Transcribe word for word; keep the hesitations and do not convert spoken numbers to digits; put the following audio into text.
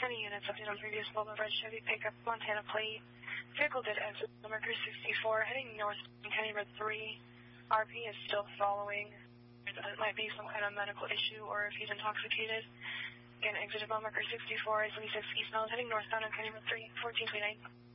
twenty units update on previous Volvo red Chevy pickup, Montana plate. Vehicle did exit Mercury sixty-four, heading north on County Road three. R P is still following. It might be some kind of medical issue or if he's intoxicated. Again, exited Mercury sixty-four, seventy-six eastbound, heading northbound on County Road three, fourteen twenty-nine.